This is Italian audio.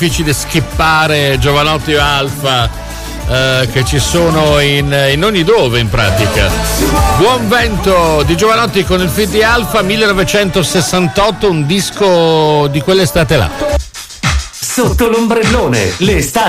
difficile skippare Giovanotti o Alfa, che ci sono in ogni dove in pratica. Buon vento di Giovanotti con il feat di Alfa, 1968, un disco di quell'estate là. Sotto l'ombrellone, l'estate